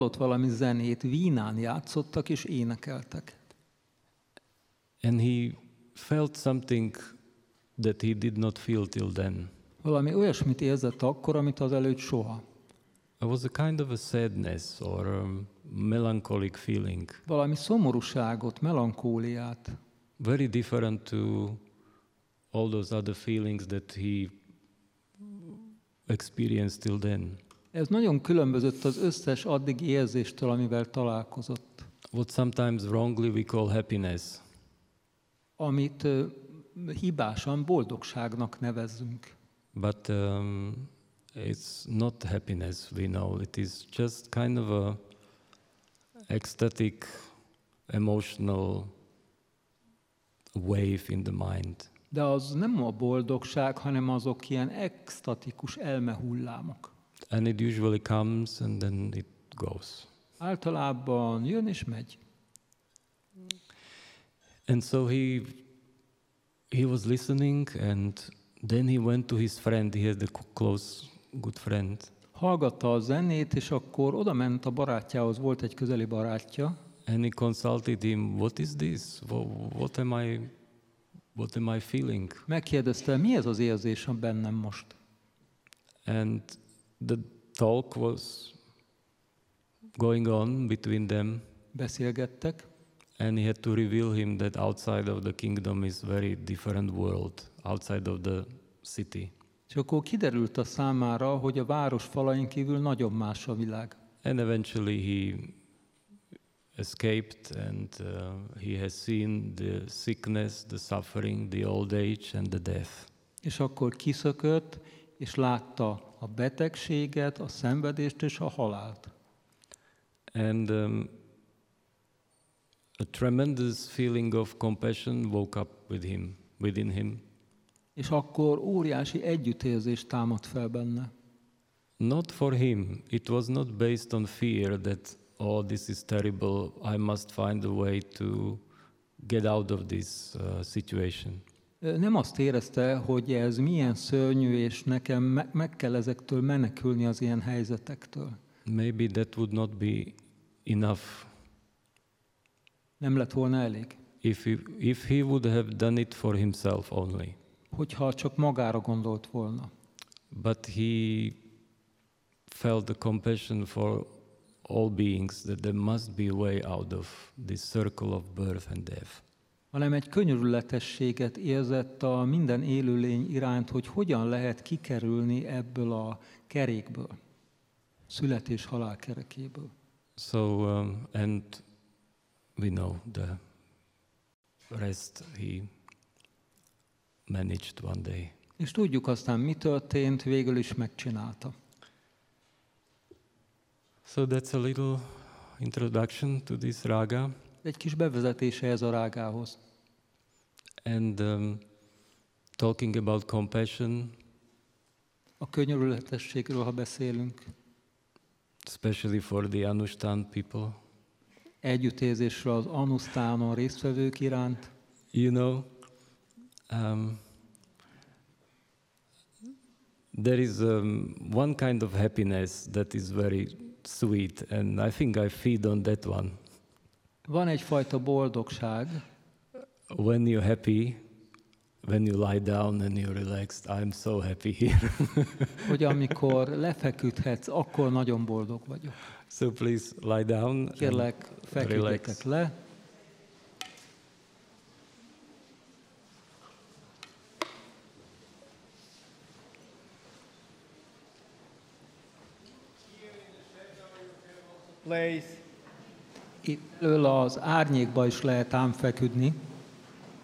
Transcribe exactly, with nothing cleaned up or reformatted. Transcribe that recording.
Hallott valami zenét, Vínán játszottak és énekeltek. And he felt something that he did not feel till then. Valami olyasmit érzett akkor, amit az előtt soha. It was a kind of a sadness or a melancholic feeling. Valami szomorúságot, melankóliát. Very different to all those other feelings that he experienced till then. Ez nagyon különbözött az összes addigi érzéstől, amivel találkozott. What sometimes wrongly we call happiness. Amit uh, hibásan boldogságnak nevezzünk. But um, it's not happiness, we know. It is just kind of a ecstatic, emotional wave in the mind. De az nem a boldogság, hanem azok ilyen extatikus elmehullámok. And it usually comes and then it goes. Általában jön és megy. And so he he was listening, and then he went to his friend. He had a close, good friend. Hallgatta a zenét, és akkor oda ment a barátjához, volt egy közeli barátja. And he consulted him. What is this? What, what am I? What am I feeling? Megkérdezte, mi ez az érzés bennem most? And the talk was going on between them. Beszélgettek. And he had to reveal him that outside of the kingdom is very different world, outside of the city. És akkor kiderült a számára, hogy a város falain kívül nagyon más a világ. And eventually he escaped, and uh, he has seen the sickness, the suffering, the old age and the death. És akkor kiszökött, és látta a betegséget, a szenvedést és a halált. And um, a tremendous feeling of compassion woke up with him, within him. És akkor óriási együttérzés támadt fel benne. Not for him. It was not based on fear that, oh, this is terrible, I must find a way to get out of this uh, situation. Nem azt érezte, hogy ez milyen szörnyű, és nekem me- meg kell ezektől menekülni az ilyen helyzetektől. Maybe that would not be enough. Nem lett volna elég. If he, if he would have done it for himself only. Hogyha csak magára gondolt volna. But he felt the compassion for all beings, that there must be a way out of this circle of birth and death. Hanem egy könyörületességet érzett a minden élőlény iránt, hogy hogyan lehet kikerülni ebből a kerékből, születés-halál kerekéből. So, um, and we know the rest he managed one day. És tudjuk aztán, mi történt, végül is megcsinálta. So that's a little introduction to this raga. Egy kis bevezetése ez a rágához. And um, talking about compassion, A könyörületességről, ha beszélünk, especially for the Anushthan people, együttérzésről az Anusztánon résztvevők iránt. you know, um, there is um, one kind of happiness that is very sweet, and I think I feed on that one. Van egyfajta boldogság, When you're happy, when you lie down and you're relaxed, I'm so happy here. hogy amikor lefeküdhetsz, akkor nagyon boldog vagyok. So please lie down. Kérlek, feküdjetek le. Place. Itt elől az árnyékba is lehet ám feküdni.